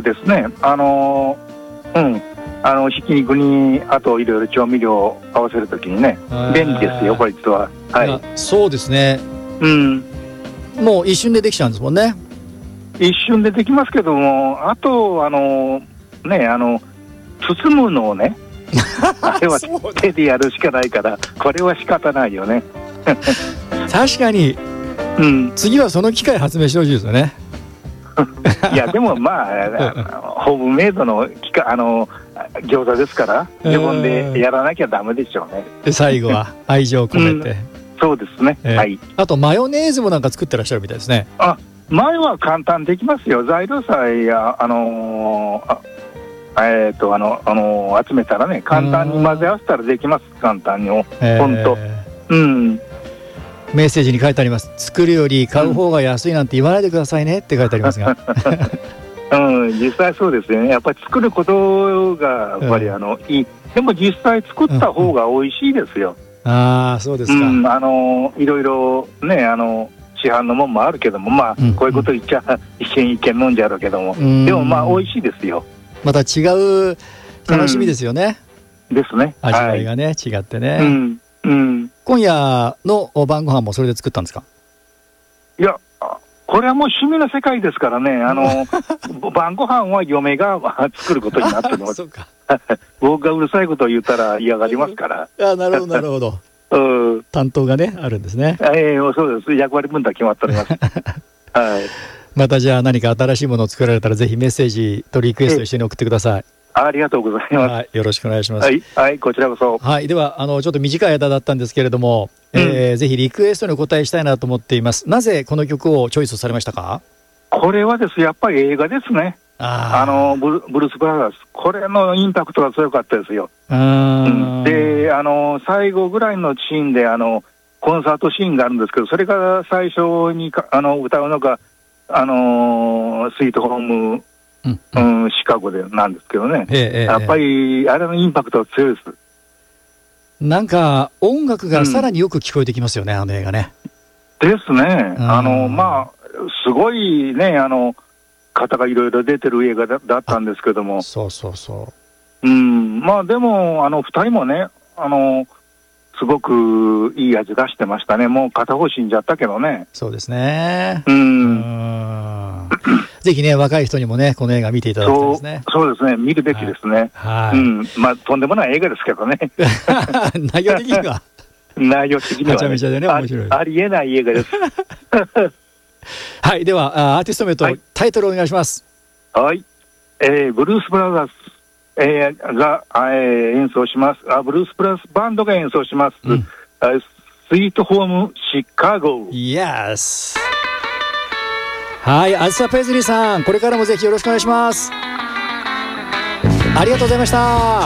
そうですね。ひき肉にあといろいろ調味料を合わせるときにね、便利ですよこいつは。はい。 そうですね。もう一瞬でできちゃうんですもんね。 一瞬でできますけども、あと包むのをねあれは手でやるしかないから、これは仕方ないよね。 確かに、次はその機械発明してほしいですよね。 いやでもまあホームメイドの餃子ですから自分でやらなきゃダメでしょうね。 で最後は愛情を込めて、 そうですね。はい。 あとマヨネーズもなんか作ってらっしゃるみたいですね。 前は簡単できますよ。材料さえ集めたらね、簡単に混ぜ合わせたらできます。簡単に本当。 メッセージに書いてあります。作るより買う方が安いなんて言わないでくださいねって書いてありますが実際そうですよね。やっぱり作ることがやっぱりいい。でも実際作った方が美味しいですよ。 そうですか。 いろいろね市販のもんもあるけども、まあこういうこと言っちゃ一見飲んじゃうけども、でもまあ美味しいですよ。 また違う楽しみですよね。 ですね。 味わいがね、違ってね。今夜の晩ご飯もそれで作ったんですか？いや、 これはもう趣味の世界ですからね。晩ご飯は嫁が作ることになってます。僕がうるさいことを言ったら嫌がりますから。 なるほどなるほど。担当がねあるんですね。 そうです。役割分担決まっております。はい。 またじゃあ何か新しいものを作られたらぜひメッセージとリクエスト一緒に送ってください。 ありがとうございます。 よろしくお願いします。 はい、こちらこそ。 はい、ではちょっと短い間だったんですけれども、ぜひリクエストにお答えしたいなと思っています。なぜこの曲をチョイスされましたか？ これはですやっぱり映画ですね。ブルース・ブラザーズ、これのインパクトが強かったですよ。で最後ぐらいのシーンでコンサートシーンがあるんですけど、それが最初に歌うのがスイートホームシカゴでなんですけどね、やっぱりあれのインパクトは強いです。 なんか音楽がさらによく聞こえてきますよね、あの映画ね。 ですね。まあすごいね方がいろいろ出てる映画だったんですけども、まあでも2人もねすごくいい味出してましたね。もう片方死んじゃったけどね。 そうですね。ぜひね若い人にもねこの映画見ていただきたいですね。 そうですね、見るべきですね。まあとんでもない映画ですけどね。 内容的には内容的にはめちゃめちゃでね面白い。 ありえない映画です。 はい、ではアーティスト名とタイトルをお願いします。 はい、ブルース・ブラザーズが演奏します。ブルース・ブラスバンドが演奏します。スイートホームシカゴ。 イエス。はい、あずさペズリーさん、これからもぜひよろしくお願いします。ありがとうございました。